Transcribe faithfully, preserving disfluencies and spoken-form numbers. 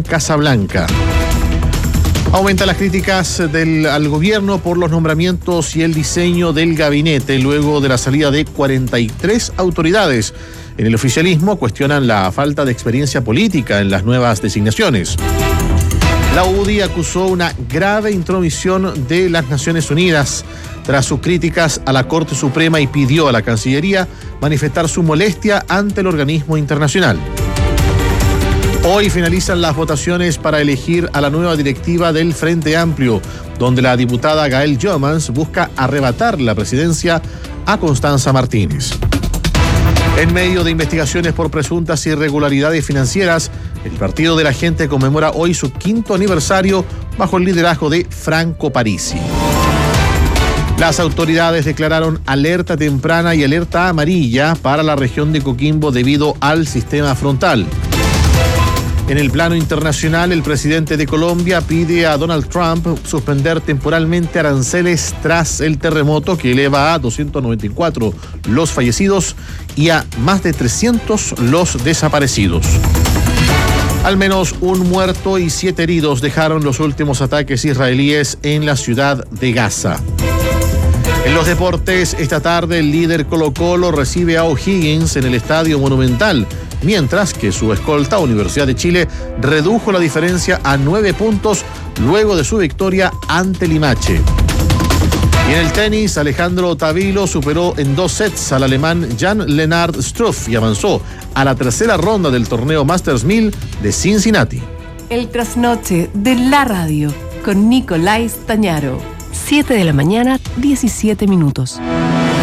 Casablanca. Aumentan las críticas del, al gobierno por los nombramientos y el diseño del gabinete luego de la salida de cuarenta y tres autoridades. En el oficialismo cuestionan la falta de experiencia política en las nuevas designaciones. La U D I acusó una grave intromisión de las Naciones Unidas tras sus críticas a la Corte Suprema y pidió a la Cancillería manifestar su molestia ante el organismo internacional. Hoy finalizan las votaciones para elegir a la nueva directiva del Frente Amplio, donde la diputada Gael Jomans busca arrebatar la presidencia a Constanza Martínez. En medio de investigaciones por presuntas irregularidades financieras, el Partido de la Gente conmemora hoy su quinto aniversario bajo el liderazgo de Franco Parisi. Las autoridades declararon alerta temprana y alerta amarilla para la región de Coquimbo debido al sistema frontal. En el plano internacional, el presidente de Colombia pide a Donald Trump suspender temporalmente aranceles tras el terremoto que eleva a doscientos noventa y cuatro los fallecidos y a más de trescientos los desaparecidos. Al menos un muerto y siete heridos dejaron los últimos ataques israelíes en la ciudad de Gaza. En los deportes, esta tarde el líder Colo-Colo recibe a O'Higgins en el Estadio Monumental, mientras que su escolta, Universidad de Chile, redujo la diferencia a nueve puntos luego de su victoria ante Limache. Y en el tenis, Alejandro Tavilo superó en dos sets al alemán Jan-Lennard Struff y avanzó a la tercera ronda del torneo Masters mil de Cincinnati. El trasnoche de la radio con Nicolás Tañaro. siete de la mañana, diecisiete minutos.